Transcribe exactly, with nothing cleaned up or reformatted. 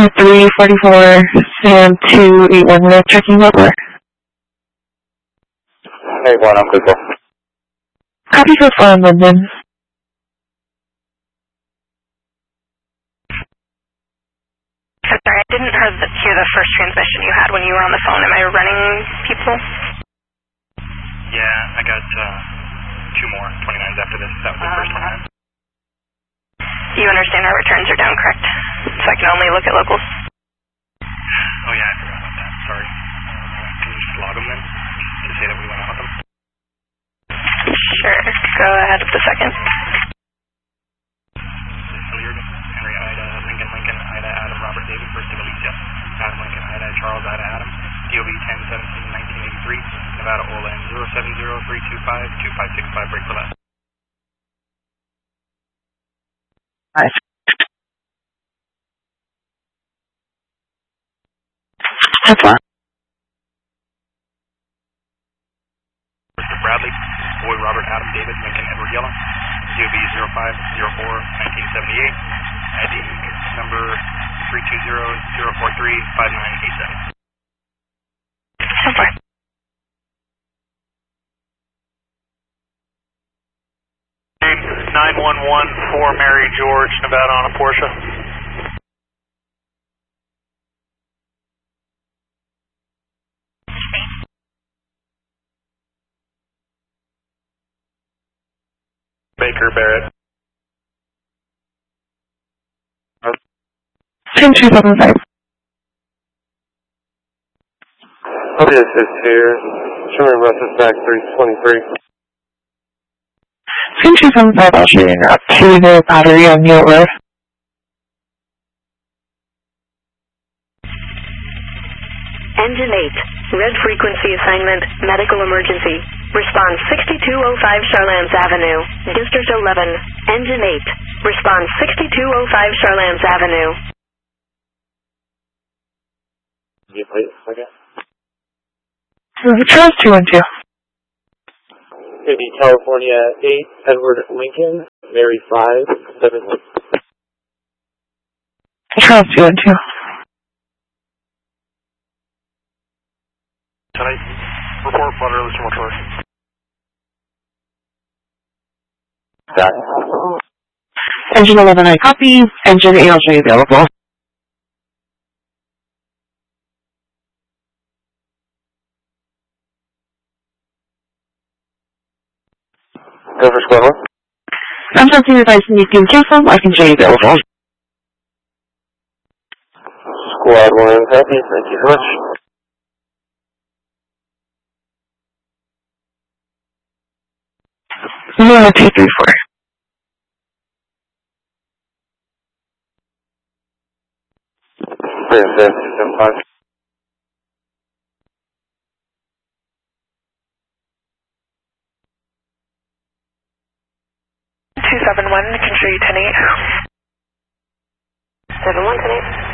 three forty-four, Sam two eight one, red checking over. eight one, I'm good. Copy for four, London. Sorry, I didn't hear the, hear the first transmission you had when you were on the phone. Am I running people? Yeah, I got uh, two more twenty-nines after this. That was the first one. You understand our returns are down, correct? So I can only look at locals? Oh yeah, I forgot about that. Sorry. Can you just log them then? To say that we went out with them? Sure. Go ahead with the second. Hilliard, Henry, Ida, Lincoln, Lincoln, Ida, Adam, Robert, David, First of Alicia, Adam, Lincoln, Ida, Charles, Ida, Adam, D O B ten seventeen nineteen eighty-three, Nevada, Ola, zero seven zero three two five two five six five, break for left. Nice. That's fine. Bradley, Boy, Robert, Adam, David, Lincoln, Edward, Yellow, D O B zero five zero four nineteen seventy-eight, I D number three two zero zero four three five nine eight seven. Okay. nine one one for Mary George, Nevada on a Porsche. Baker Barrett. ten two seven five. Okay, this is here. Sherman Russ's back three twenty-three. ten two seven five, I'll show you now. To the battery on Neil Road. Engine eight, red frequency assignment, medical emergency. Response sixty-two oh five Charlams Avenue, District eleven. Engine eight, response sixty-two oh five Charlams Avenue. You wait a second. Charles two one two. It'd be California eight, Edward Lincoln, Mary five, seven one. Charles two one two. Tonight, report Butterless Motor. Got Engine eleven, I copy. Engine A L J available. Go for squad one. I'm something that I need to be careful. I can J available. Squad one, happy. Thank you very much. One, two, three, four. Three, six, seven, five. two seven one, can show you ten eight. seven one, ten eight.